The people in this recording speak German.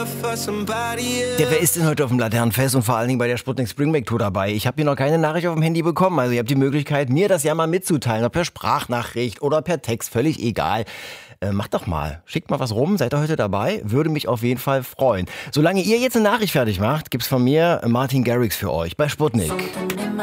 Ja, wer ist denn heute auf dem Laternenfest und vor allen Dingen bei der Sputnik Springback Tour dabei? Ich habe hier noch keine Nachricht auf dem Handy bekommen. Also ihr habt die Möglichkeit, mir das ja mal mitzuteilen. Ob per Sprachnachricht oder per Text, völlig egal. Macht doch mal. Schickt mal was rum. Seid ihr heute dabei? Würde mich auf jeden Fall freuen. Solange ihr jetzt eine Nachricht fertig macht, gibt's von mir Martin Garrix für euch bei Sputnik.